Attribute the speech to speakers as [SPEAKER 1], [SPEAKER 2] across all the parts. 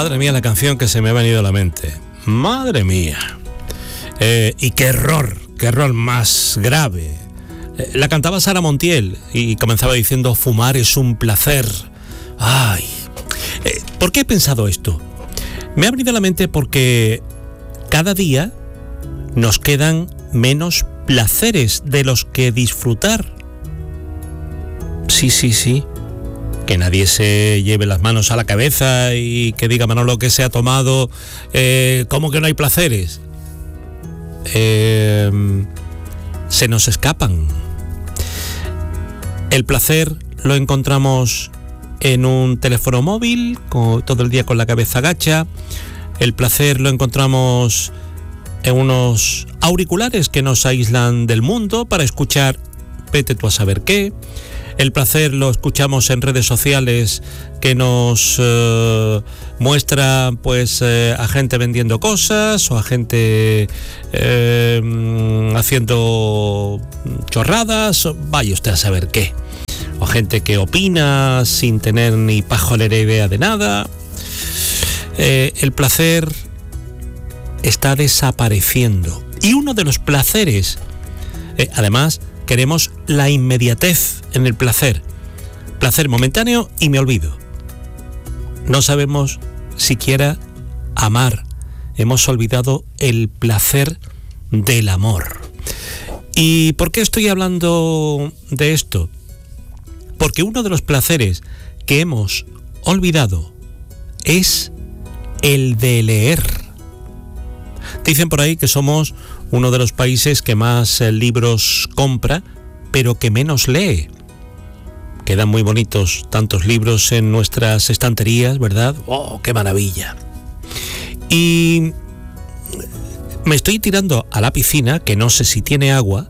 [SPEAKER 1] madre mía, la canción que se me ha venido a la mente. Madre mía. Y qué error más grave. La cantaba Sara Montiel y comenzaba diciendo: fumar es un placer. Ay. ¿Por qué he pensado esto? Me ha venido a la mente porque cada día nos quedan menos placeres de los que disfrutar. Sí. Que nadie se lleve las manos a la cabeza y que diga: Manolo, que se ha tomado, ¿cómo que no hay placeres? Se nos escapan. El placer lo encontramos en un teléfono móvil, todo el día con la cabeza gacha. El placer lo encontramos en unos auriculares que nos aíslan del mundo para escuchar vete tú a saber qué. El placer lo escuchamos en redes sociales que nos muestra pues a gente vendiendo cosas o a gente haciendo chorradas, vaya usted a saber qué. O gente que opina sin tener ni pajolera idea de nada. El placer está desapareciendo. Y uno de los placeres, además, queremos la inmediatez en el placer. Placer momentáneo y me olvido. No sabemos siquiera amar. Hemos olvidado el placer del amor. ¿Y por qué estoy hablando de esto? Porque uno de los placeres que hemos olvidado es el de leer. Dicen por ahí que somos uno de los países que más libros compra, pero que menos lee. Quedan muy bonitos tantos libros en nuestras estanterías, ¿verdad? ¡Oh, qué maravilla! Y me estoy tirando a la piscina, que no sé si tiene agua,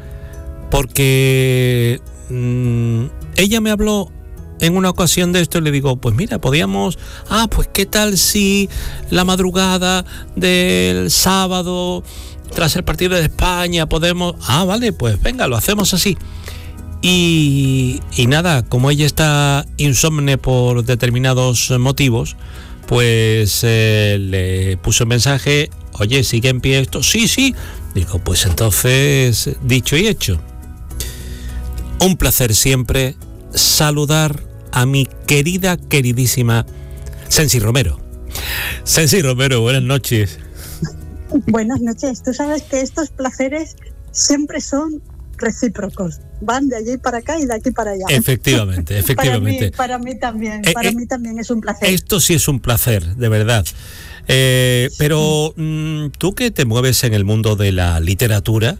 [SPEAKER 1] porque ella me habló en una ocasión de esto y le digo: pues mira, podíamos... pues qué tal si la madrugada del sábado, tras el partido de España, podemos... vale, pues venga, lo hacemos así. Y nada, como ella está insomne por determinados motivos, pues le puso un mensaje: oye, ¿sigue en pie esto? Sí. Digo, pues entonces, dicho y hecho. Un placer siempre saludar a mi queridísima Sensi Romero. Sensi Romero, buenas noches.
[SPEAKER 2] Buenas noches. Tú sabes que estos placeres siempre son recíprocos. Van de allí para acá y de aquí para allá.
[SPEAKER 1] Efectivamente.
[SPEAKER 2] Para mí también. Para mí también es un placer.
[SPEAKER 1] Esto sí es un placer, de verdad. Pero tú que te mueves en el mundo de la literatura,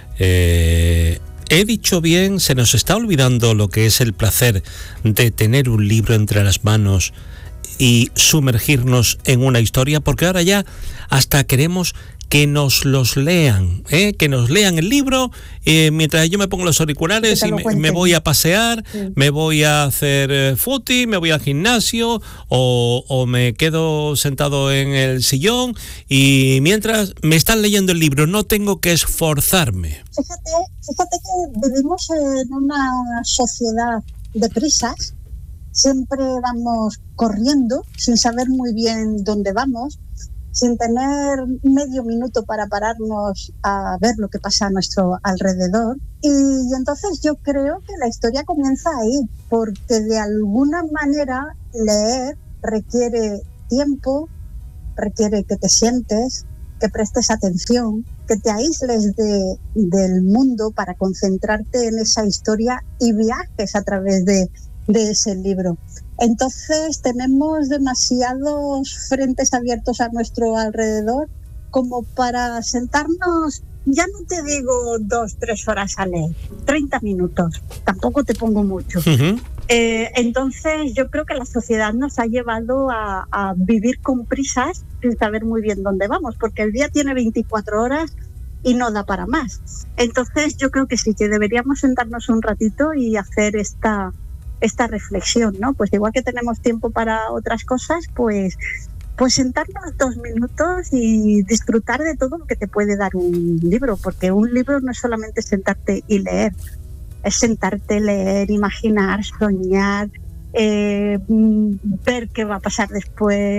[SPEAKER 1] ¿he dicho bien? ¿Se nos está olvidando lo que es el placer de tener un libro entre las manos y sumergirnos en una historia? Porque ahora ya hasta queremos que nos los lean, que nos lean el libro, mientras yo me pongo los auriculares y me voy a pasear, sí. Me voy a hacer footy, me voy al gimnasio o me quedo sentado en el sillón y mientras me están leyendo el libro no tengo que esforzarme.
[SPEAKER 2] Fíjate que vivimos en una sociedad de prisas, siempre vamos corriendo sin saber muy bien dónde vamos, sin tener medio minuto para pararnos a ver lo que pasa a nuestro alrededor. Y entonces yo creo que la historia comienza ahí, porque de alguna manera leer requiere tiempo, requiere que te sientes, que prestes atención, que te aísles del mundo para concentrarte en esa historia y viajes a través de ese libro. Entonces tenemos demasiados frentes abiertos a nuestro alrededor como para sentarnos, ya no te digo 2-3 horas a leer, 30 minutos, tampoco te pongo mucho. Uh-huh. Entonces yo creo que la sociedad nos ha llevado a vivir con prisas sin saber muy bien dónde vamos, porque el día tiene 24 horas y no da para más. Entonces yo creo que sí, que deberíamos sentarnos un ratito y hacer esta reflexión, ¿no? Pues igual que tenemos tiempo para otras cosas, pues sentarnos 2 minutos y disfrutar de todo lo que te puede dar un libro, porque un libro no es solamente sentarte y leer, es sentarte, leer, imaginar, soñar, ver qué va a pasar después,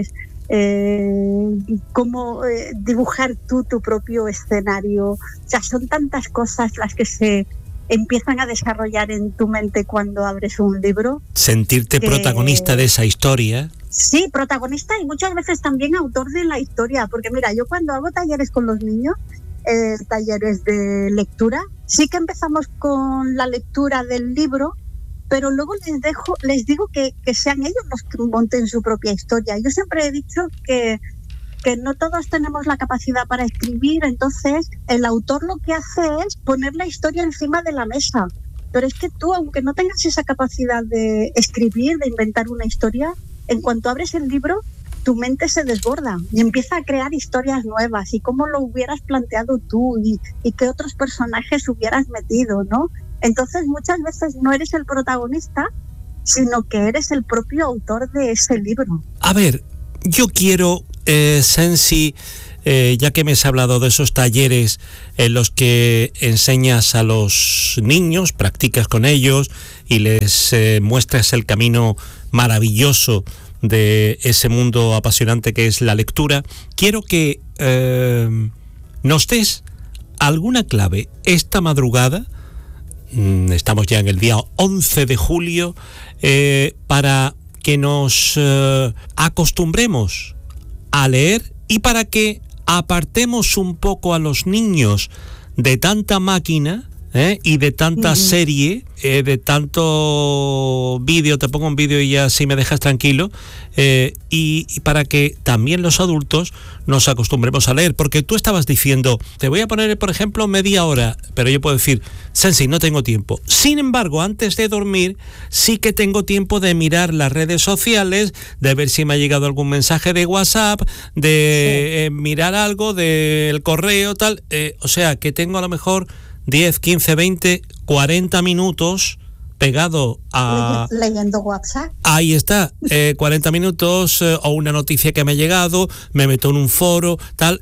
[SPEAKER 2] cómo dibujar tú tu propio escenario. O sea, son tantas cosas las que se empiezan a desarrollar en tu mente cuando abres un libro.
[SPEAKER 1] Sentirte protagonista de esa historia.
[SPEAKER 2] Sí, protagonista y muchas veces también autor de la historia, porque mira, yo cuando hago talleres con los niños, talleres de lectura, sí que empezamos con la lectura del libro, pero luego les digo que sean ellos los que monten su propia historia. Yo siempre he dicho que no todos tenemos la capacidad para escribir, entonces el autor lo que hace es poner la historia encima de la mesa. Pero es que tú, aunque no tengas esa capacidad de escribir, de inventar una historia, en cuanto abres el libro, tu mente se desborda y empieza a crear historias nuevas y cómo lo hubieras planteado tú y qué otros personajes hubieras metido, ¿no? Entonces muchas veces no eres el protagonista, sino que eres el propio autor de ese libro.
[SPEAKER 1] A ver, yo quiero, Sensi, ya que me has hablado de esos talleres en los que enseñas a los niños, practicas con ellos y les muestras el camino maravilloso de ese mundo apasionante que es la lectura, quiero que nos des alguna clave esta madrugada. Estamos ya en el día 11 de julio, para que nos acostumbremos a leer y para que apartemos un poco a los niños de tanta máquina y de tanta serie, de tanto vídeo, te pongo un vídeo y ya así me dejas tranquilo, y para que también los adultos nos acostumbremos a leer, porque tú estabas diciendo, te voy a poner por ejemplo media hora, pero yo puedo decir, Sensi, no tengo tiempo. Sin embargo, antes de dormir sí que tengo tiempo de mirar las redes sociales, de ver si me ha llegado algún mensaje de WhatsApp, de mirar algo del correo, tal, o sea que tengo a lo mejor 10, 15, 20, 40 minutos pegado a...
[SPEAKER 2] Leyendo WhatsApp.
[SPEAKER 1] Ahí está, 40 minutos o una noticia que me ha llegado, me meto en un foro, tal,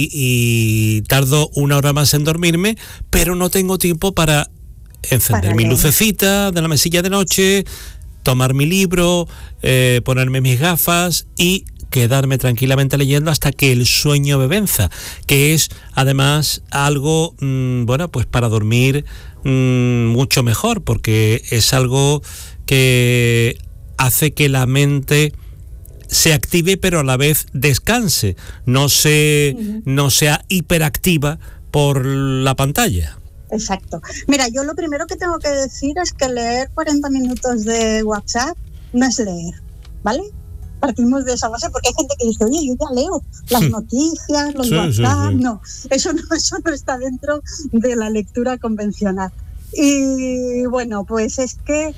[SPEAKER 1] y tardo una hora más en dormirme, pero no tengo tiempo para encender mi lucecita de la mesilla de noche, tomar mi libro, ponerme mis gafas y quedarme tranquilamente leyendo hasta que el sueño me venza, que es además algo, bueno, pues para dormir mucho mejor, porque es algo que hace que la mente se active pero a la vez descanse, no sea hiperactiva por la pantalla.
[SPEAKER 2] Exacto. Mira, yo lo primero que tengo que decir es que leer 40 minutos de WhatsApp no es leer, ¿vale? Partimos de esa base porque hay gente que dice, oye, yo ya leo las noticias, los WhatsApp. Sí. No, eso no está dentro de la lectura convencional. Y bueno, pues es que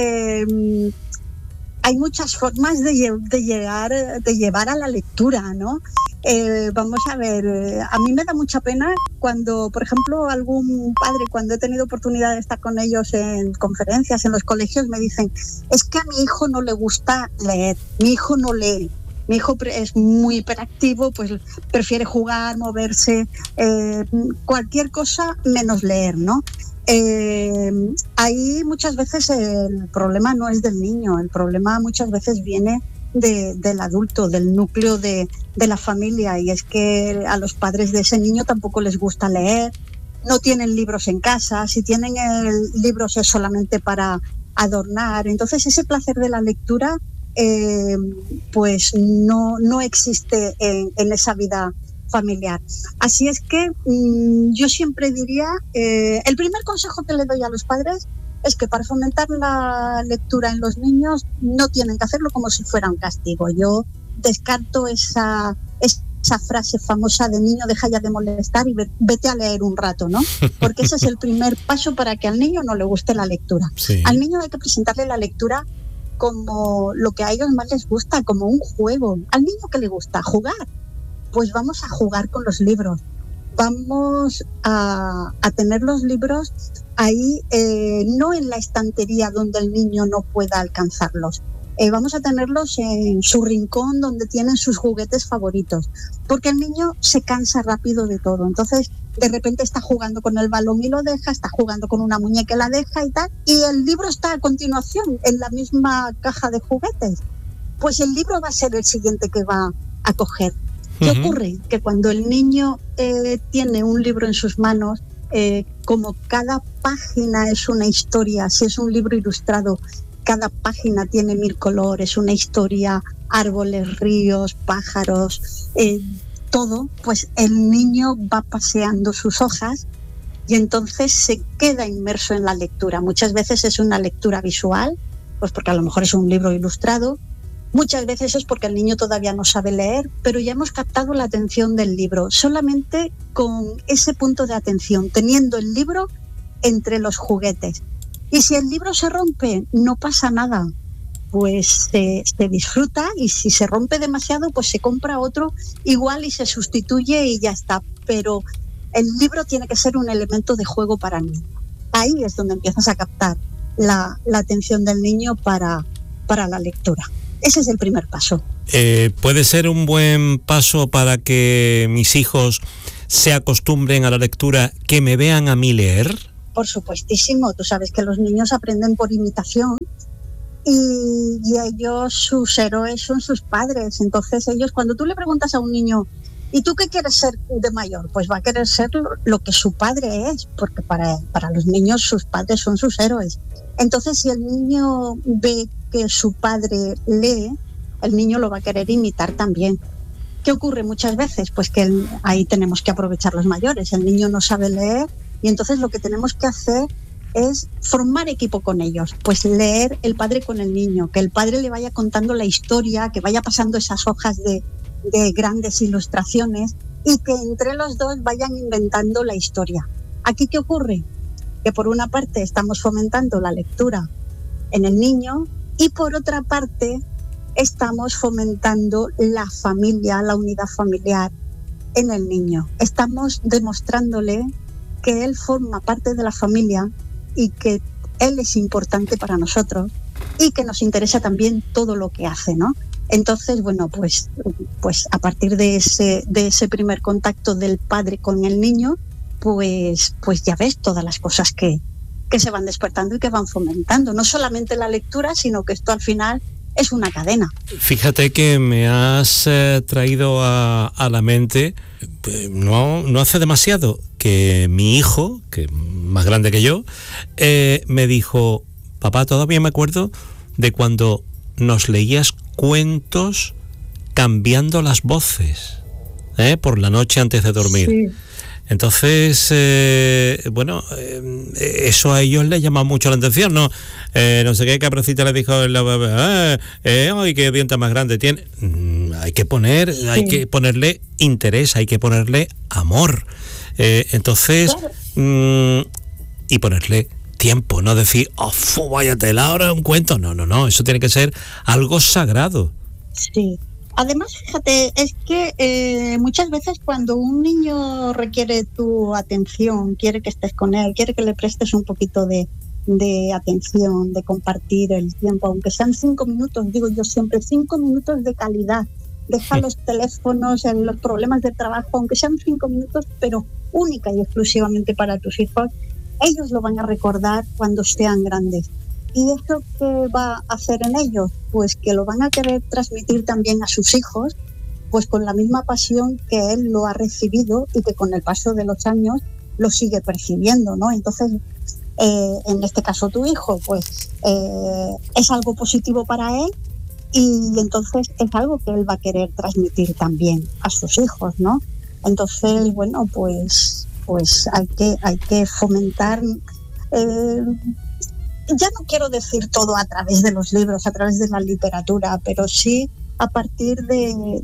[SPEAKER 2] hay muchas formas de llevar a la lectura, ¿no? Vamos a ver, a mí me da mucha pena cuando, por ejemplo, algún padre, cuando he tenido oportunidad de estar con ellos en conferencias, en los colegios, me dicen, es que a mi hijo no le gusta leer, mi hijo no lee. Mi hijo es muy hiperactivo, pues prefiere jugar, moverse, cualquier cosa menos leer, ¿no? Ahí muchas veces el problema no es del niño, el problema muchas veces viene del adulto, del núcleo de la familia, y es que a los padres de ese niño tampoco les gusta leer, no tienen libros en casa, si tienen libros es solamente para adornar, entonces ese placer de la lectura pues no existe en esa vida familiar. Así es que yo siempre diría, el primer consejo que le doy a los padres es que para fomentar la lectura en los niños no tienen que hacerlo como si fuera un castigo. Yo descarto esa frase famosa de niño, deja ya de molestar y vete a leer un rato, ¿no? Porque ese es el primer paso para que al niño no le guste la lectura. Sí. Al niño hay que presentarle la lectura como lo que a ellos más les gusta, como un juego. Al niño que le gusta jugar, pues vamos a jugar con los libros. Vamos a tener los libros ahí, no en la estantería donde el niño no pueda alcanzarlos. Vamos a tenerlos en su rincón donde tienen sus juguetes favoritos, porque el niño se cansa rápido de todo. Entonces, de repente está jugando con el balón y lo deja, está jugando con una muñeca y la deja y tal, y el libro está a continuación en la misma caja de juguetes. Pues el libro va a ser el siguiente que va acoger. ¿Qué ocurre? Que cuando el niño tiene un libro en sus manos, como cada página es una historia, si es un libro ilustrado, cada página tiene 1000 colores, una historia, árboles, ríos, pájaros, todo, pues el niño va paseando sus hojas y entonces se queda inmerso en la lectura. Muchas veces es una lectura visual, pues porque a lo mejor es un libro ilustrado. Muchas veces es porque el niño todavía no sabe leer, pero ya hemos captado la atención del libro, solamente con ese punto de atención, teniendo el libro entre los juguetes. Y si el libro se rompe, no pasa nada, pues se disfruta, y si se rompe demasiado, pues se compra otro igual y se sustituye y ya está. Pero el libro tiene que ser un elemento de juego para el niño. Ahí es donde empiezas a captar la atención del niño para la lectura. Ese es el primer paso.
[SPEAKER 1] ¿Puede ser un buen paso para que mis hijos se acostumbren a la lectura, que me vean a mí leer?
[SPEAKER 2] Por supuestísimo. Tú sabes que los niños aprenden por imitación y ellos, sus héroes son sus padres. Entonces ellos, cuando tú le preguntas a un niño, ¿y tú qué quieres ser de mayor? Pues va a querer ser lo que su padre es, porque para los niños sus padres son sus héroes. Entonces, si el niño ve que su padre lee, el niño lo va a querer imitar también. ¿Qué ocurre muchas veces? Pues que ahí tenemos que aprovechar los mayores. El niño no sabe leer y entonces lo que tenemos que hacer es formar equipo con ellos. Pues leer el padre con el niño, que el padre le vaya contando la historia, que vaya pasando esas hojas de grandes ilustraciones y que entre los dos vayan inventando la historia. ¿Aquí qué ocurre? Que por una parte estamos fomentando la lectura en el niño y por otra parte estamos fomentando la familia, la unidad familiar en el niño. Estamos demostrándole que él forma parte de la familia y que él es importante para nosotros y que nos interesa también todo lo que hace, ¿no? Entonces, bueno, pues a partir de ese primer contacto del padre con el niño, pues ya ves todas las cosas que se van despertando y que van fomentando. No solamente la lectura, sino que esto al final es una cadena.
[SPEAKER 1] Fíjate que me has traído a la mente, no hace demasiado, que mi hijo, que es más grande que yo, me dijo, papá, todavía me acuerdo de cuando nos leías cuentos cambiando las voces, por la noche antes de dormir. Sí. Entonces, eso a ellos les llama mucho la atención, ¿no? No sé qué capricita le dijo, ¡ay, qué dientes más grande tiene! Hay que ponerle interés, hay que ponerle amor. Entonces, claro. Y ponerle tiempo, no decir, vaya tela, ahora un cuento. No, eso tiene que ser algo sagrado.
[SPEAKER 2] Sí. Además, fíjate, es que muchas veces cuando un niño requiere tu atención, quiere que estés con él, quiere que le prestes un poquito de atención, de compartir el tiempo, aunque sean 5 minutos, digo yo siempre, 5 minutos de calidad. Deja los teléfonos, los problemas de trabajo, aunque sean 5 minutos, pero única y exclusivamente para tus hijos. Ellos lo van a recordar cuando sean grandes. ¿Y esto qué va a hacer en ellos? Pues que lo van a querer transmitir también a sus hijos, pues con la misma pasión que él lo ha recibido y que con el paso de los años lo sigue percibiendo, ¿no? Entonces, en este caso tu hijo, pues es algo positivo para él y entonces es algo que él va a querer transmitir también a sus hijos, ¿no? Entonces, bueno, pues hay que fomentar... ya no quiero decir todo a través de los libros, a través de la literatura, pero sí a partir de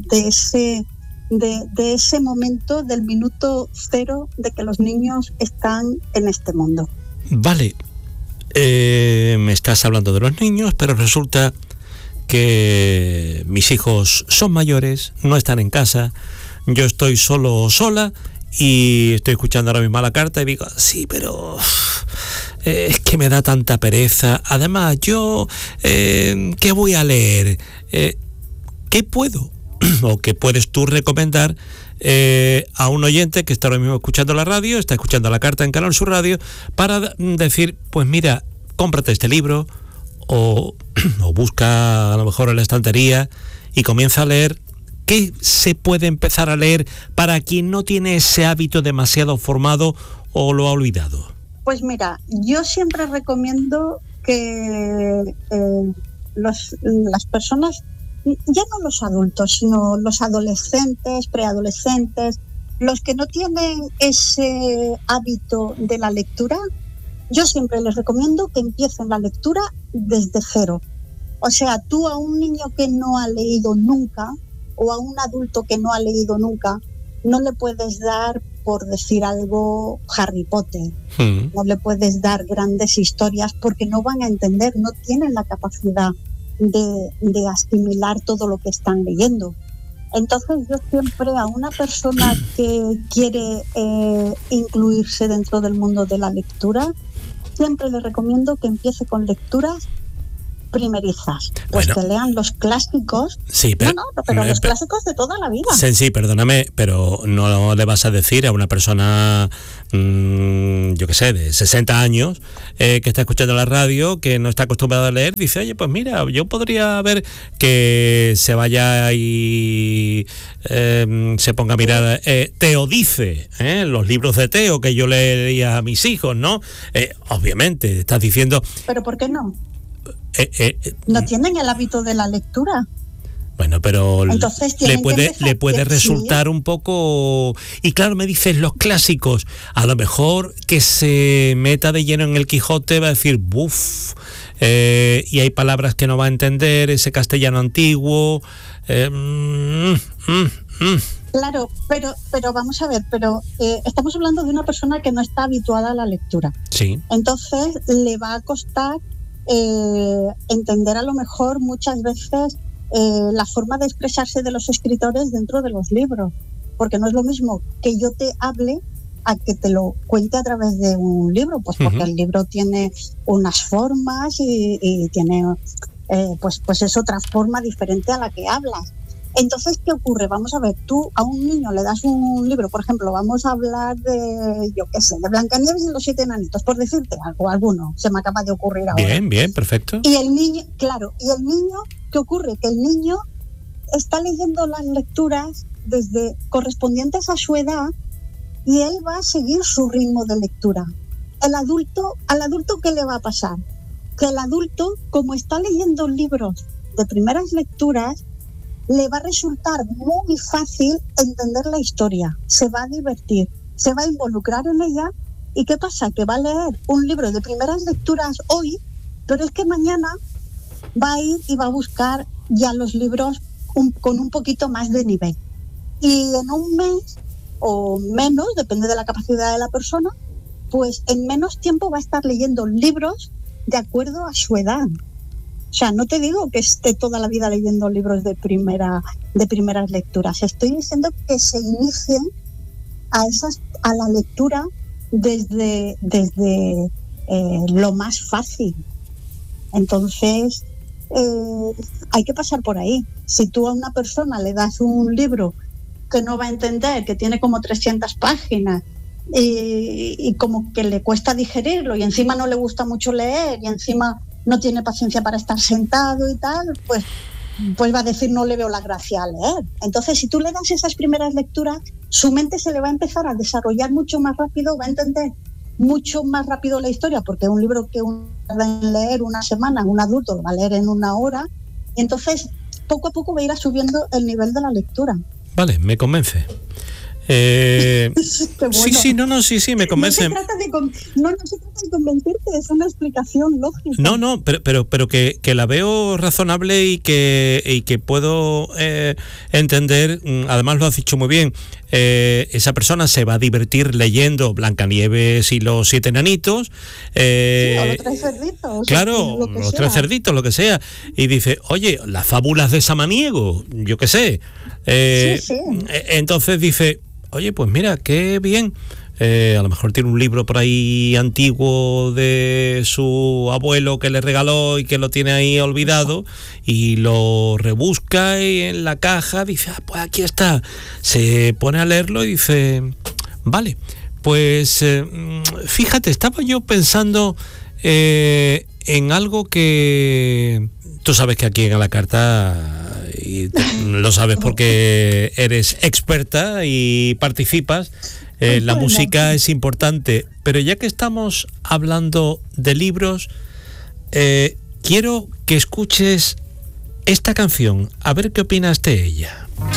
[SPEAKER 2] ese momento, del minuto cero de que los niños están en este mundo.
[SPEAKER 1] Vale, me estás hablando de los niños, pero resulta que mis hijos son mayores, no están en casa, yo estoy solo o sola y estoy escuchando ahora mismo la carta y digo, sí, pero... es que me da tanta pereza. Además, yo, ¿qué voy a leer? ¿Qué puedo? ¿O qué puedes tú recomendar a un oyente que está ahora mismo escuchando la radio, está escuchando la carta en Canal Sur Radio, para decir, pues mira, cómprate este libro o busca a lo mejor en la estantería y comienza a leer? ¿qué se puede empezar a leer para quien no tiene ese hábito demasiado formado o lo ha olvidado?
[SPEAKER 2] Pues mira, yo siempre recomiendo que las personas, ya no los adultos, sino los adolescentes, preadolescentes, los que no tienen ese hábito de la lectura, yo siempre les recomiendo que empiecen la lectura desde cero. O sea, tú a un niño que no ha leído nunca o a un adulto que no ha leído nunca, no le puedes dar, por decir algo, Harry Potter. No le puedes dar grandes historias porque no van a entender, no tienen la capacidad de asimilar todo lo que están leyendo. Entonces yo siempre a una persona que quiere incluirse dentro del mundo de la lectura, siempre le recomiendo que empiece con lecturas primerizas, pues que lean los clásicos.
[SPEAKER 1] Sí, pero
[SPEAKER 2] los clásicos de toda la vida.
[SPEAKER 1] Sí, perdóname, pero no le vas a decir a una persona, yo qué sé, de 60 años, que está escuchando la radio, que no está acostumbrada a leer, dice, oye, pues mira, yo podría ver que se vaya y se ponga a mirar Teodice, los libros de Teo que yo leía a mis hijos, ¿no? Obviamente, estás diciendo...
[SPEAKER 2] ¿Pero por qué no? No tienen el hábito de la lectura.
[SPEAKER 1] Bueno, pero
[SPEAKER 2] entonces
[SPEAKER 1] le puede resultar un poco... Y claro, me dices los clásicos. A lo mejor que se meta de lleno en el Quijote va a decir, ¡buf! Y hay palabras que no va a entender, ese castellano antiguo...
[SPEAKER 2] Claro, pero vamos a ver, estamos hablando de una persona que no está habituada a la lectura.
[SPEAKER 1] Sí.
[SPEAKER 2] Entonces le va a costar entender a lo mejor muchas veces la forma de expresarse de los escritores dentro de los libros, porque no es lo mismo que yo te hable a que te lo cuente a través de un libro, pues porque el libro tiene unas formas y tiene pues es otra forma diferente a la que hablas. Entonces, ¿qué ocurre? Vamos a ver, tú a un niño le das un libro, por ejemplo, vamos a hablar de, yo qué sé, de Blancanieves y los 7 enanitos, por decirte alguno, se me acaba de ocurrir ahora.
[SPEAKER 1] Bien, perfecto.
[SPEAKER 2] Y el niño, ¿qué ocurre? Que el niño está leyendo las lecturas correspondientes a su edad y él va a seguir su ritmo de lectura. Al adulto, ¿qué le va a pasar? Que el adulto, como está leyendo libros de primeras lecturas, le va a resultar muy fácil entender la historia, se va a divertir, se va a involucrar en ella. ¿Y qué pasa? Que va a leer un libro de primeras lecturas hoy, pero es que mañana va a ir y va a buscar ya los libros con un poquito más de nivel. Y en un mes o menos, depende de la capacidad de la persona, pues en menos tiempo va a estar leyendo libros de acuerdo a su edad. O sea, no te digo que esté toda la vida leyendo libros de primeras lecturas. Estoy diciendo que se inicien a la lectura desde lo más fácil. Entonces, hay que pasar por ahí. Si tú a una persona le das un libro que no va a entender, que tiene como 300 páginas y como que le cuesta digerirlo y encima no le gusta mucho leer y encima no tiene paciencia para estar sentado y tal, pues va a decir no le veo la gracia a leer. Entonces, si tú le das esas primeras lecturas, su mente se le va a empezar a desarrollar mucho más rápido, va a entender mucho más rápido la historia, porque un libro que uno tarda en leer una semana, un adulto lo va a leer en 1 hora, y entonces poco a poco va a ir subiendo el nivel de la lectura.
[SPEAKER 1] Vale, me convence.
[SPEAKER 2] Bueno.
[SPEAKER 1] Sí, me convence.
[SPEAKER 2] No se trata de convencerte, es una explicación lógica.
[SPEAKER 1] No, pero que la veo razonable y que puedo entender. Además lo has dicho muy bien. Esa persona se va a divertir leyendo Blancanieves y los 7 enanitos.
[SPEAKER 2] Sí, o los 3 cerditos.
[SPEAKER 1] Claro, los 3 cerditos, lo que sea. Y dice, oye, las fábulas de Samaniego, yo qué sé.
[SPEAKER 2] Sí.
[SPEAKER 1] Entonces dice, oye, pues mira, qué bien. A lo mejor tiene un libro por ahí antiguo de su abuelo que le regaló y que lo tiene ahí olvidado y lo rebusca y en la caja dice, pues aquí está. Se pone a leerlo y dice, vale, pues fíjate, estaba yo pensando en algo que... Tú sabes que aquí en A la Carta lo sabes porque eres experta y participas. La música es importante, pero ya que estamos hablando de libros, quiero que escuches esta canción, a ver qué opinas de ella.